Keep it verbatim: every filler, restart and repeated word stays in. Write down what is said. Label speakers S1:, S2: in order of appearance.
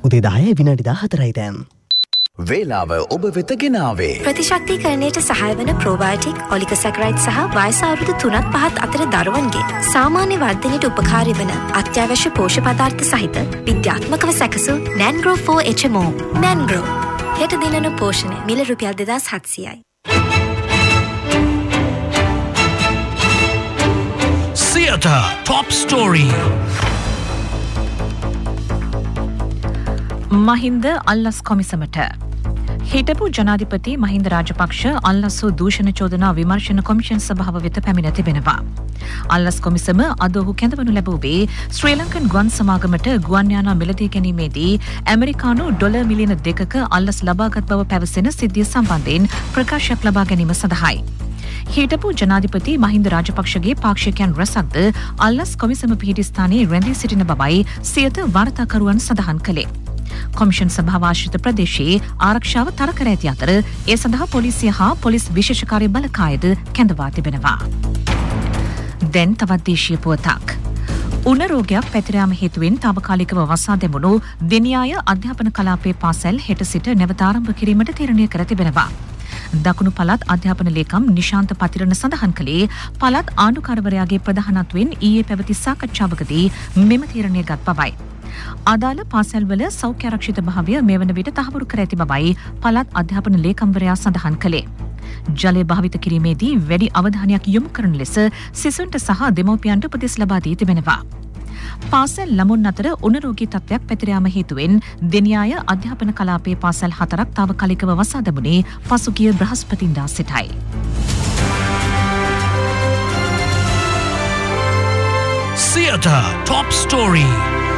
S1: උදේ දහය විනාඩි දාහතරයි දැන්.
S2: වේලාව ඔබ වෙත ගෙනාවේ
S3: ප්‍රතිශක්තිකරණයට සහාය වන ප්‍රෝබයෝටික් ඔලිගොසැකරයිඩ් සහ වයස අවුරුදු තුනත් පහත් අතර දරුවන්ගේ සාමාන්‍ය වර්ධනයට උපකාරී වන අත්‍යවශ්‍ය පෝෂ්‍ය පදාර්ථ සහිත විද්‍යාත්මකව සැකසූ නැන්ග්‍රෝ ෆෝර් එච් එම් ඕ. නැන්ග්‍රෝ හෙට දිනන පෝෂණය මිල රුපියල් දෙදාස් හත්සියයි.
S4: Theatre Top Story.
S5: මහින්ද අල්ලස් කොමිසමට හිටපු ජනාධිපති මහින්ද රාජපක්ෂ අල්ලස්සු දූෂණ චෝදනා විමර්ශන කොමිෂන් සභාව වෙත පැමිණ තිබෙනවා. අල්ලස් කොමිසම අද ඔහු කැඳවනු ලැබුවේ ශ්‍රී ලංකන් ගුවන් සමාගමට ගුවන් යානා මිලදී ගැනීමේදී ඇමරිකානු ඩොලර් මිලියන දෙකක අල්ලස් ලබාගත් බව පැවසෙන සිද්ධිය සම්බන්ධයෙන් ප්‍රකාශයක් ලබා ගැනීම සඳහායි. හිටපු ජනාධිපති මහින්ද රාජපක්ෂගේ පාක්ෂිකයන් රැසක්ද අල්ලස් කොමිසම පිහිටි ස්ථානයේ රැඳී සිටින බවයි සියත වාර්තාකරුවන් සඳහන් කළේ. කොමිෂන් සභාව ආශ්‍රිත ප්‍රදේශයේ ආරක්ෂාව තර කර ඇති අතර ඒ සඳහා පොලිසිය හා පොලිස් විශේෂකාර්ය බලකායද කැඳවා තිබෙනවා. දැන් තවත් දේශීය පුවතක්. උණ රෝගයක් පැතිර යාම හේතුවෙන් තාවකාලිකව වසා දැමුණු දෙනියාය අධ්‍යාපන කලාපයේ පාසල් හෙට සිට නැවත ආරම්භ කිරීමට තීරණය කර තිබෙනවා. දකුණු පළාත් අධ්‍යාපන ලේකම් නිශාන්ත පතිරණ සඳහන් කළේ පළාත් ආණ්ඩුකාරවරයාගේ ප්‍රධානත්වයෙන් ඊයේ පැවති සාකච්ඡාවකදී මෙම තීරණය ගත් බවයි. අදාළ පාසල්වල සෞඛ්‍ය ආරක්ෂිත භාවය මේ වන විට තහවුරු කර ඇති බවයි පළාත් අධ්‍යාපන ලේකම්වරයා සඳහන් කළේ. ජලය භාවිත කිරීමේදී වැඩි අවධානයක් යොමු කරන ලෙස සිසුන්ට සහ දෙමව්පියන්ට උපදෙස් ලබා දී තිබෙනවා. පාසල් ළමුන් අතර උණ රෝගී තත්ත්වයක් පැතිර යාම හේතුවෙන් දෙනියාය අධ්‍යාපන කලාපයේ පාසල් හතරක් තාවකාලිකව වසා දැමුණේ පසුගිය බ්‍රහස්පතින්දා සිටයි.
S4: Theatre Top Story.